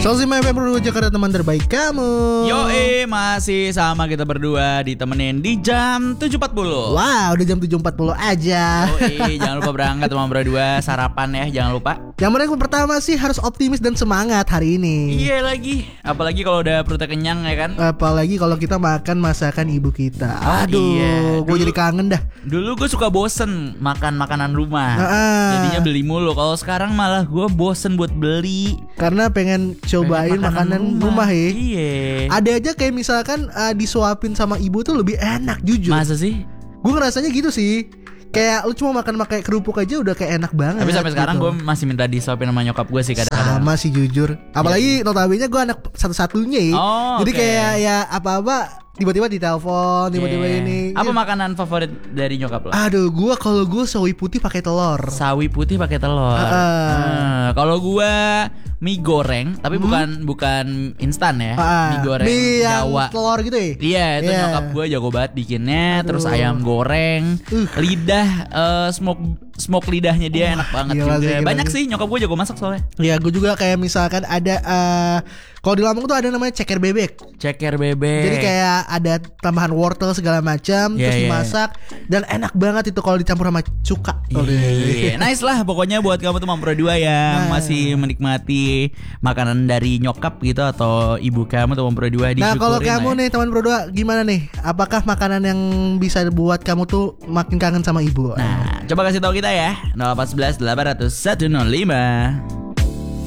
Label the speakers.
Speaker 1: 105 FM Berdua Jakarta, teman terbaik kamu.
Speaker 2: Masih sama kita berdua ditemenin di jam 7.40.
Speaker 1: Wow, udah jam 7.40 aja.
Speaker 2: Jangan lupa berangkat teman berdua, sarapan ya, jangan lupa.
Speaker 1: Yang pertama sih harus optimis dan semangat hari ini.
Speaker 2: Iya lagi, apalagi kalau udah perutnya kenyang ya kan.
Speaker 1: Apalagi kalau kita makan masakan ibu kita. Aduh,
Speaker 2: iya.
Speaker 1: gue jadi kangen dah.
Speaker 2: Dulu gue suka bosen makan makanan rumah, jadinya beli mulu. Kalau sekarang malah gue bosen buat beli,
Speaker 1: karena pengen cobain makanan rumah ya.
Speaker 2: Iya.
Speaker 1: Ada aja kayak misalkan disuapin sama ibu tuh lebih enak, jujur.
Speaker 2: Masa sih?
Speaker 1: Gue ngerasanya gitu sih. Kayak lu cuma makan pakai kerupuk aja udah kayak enak banget.
Speaker 2: Tapi sampai sekarang
Speaker 1: gitu.
Speaker 2: gue masih minta disuapin sama nyokap gue sih kadang-kadang.
Speaker 1: Sama sih jujur. Apalagi notabene gue anak satu-satunya ya. Jadi kayak ya apa-apa tiba-tiba ditelepon, tiba-tiba ini.
Speaker 2: Apa makanan favorit dari nyokap lo?
Speaker 1: Aduh, kalau gue sawi putih pakai telur.
Speaker 2: Sawi putih pakai telur. Kalau gue mie goreng, tapi bukan instan ya. Mie goreng
Speaker 1: mie
Speaker 2: Jawa.
Speaker 1: Telur gitu ya?
Speaker 2: Iya, itu nyokap gue jago banget bikinnya. Terus ayam goreng, lidah smoke lidahnya dia enak banget
Speaker 1: gila
Speaker 2: juga.
Speaker 1: sih,
Speaker 2: Banyak sih nyokap gue jago masak soalnya.
Speaker 1: Iya, gue juga kayak misalkan ada kalau di Lampung tuh ada namanya ceker bebek.
Speaker 2: Ceker bebek.
Speaker 1: Jadi kayak ada tambahan wortel segala macam, terus dimasak dan enak banget itu kalau dicampur sama cuka.
Speaker 2: Nice lah pokoknya buat kamu teman berdua yang masih menikmati makanan dari nyokap gitu atau ibu kamu teman berdua.
Speaker 1: Nah, kalau kamu nih teman berdua gimana nih? Apakah makanan yang bisa buat kamu tuh makin kangen sama ibu?
Speaker 2: Nah, coba kasih tahu kita ya. 0811 800 105.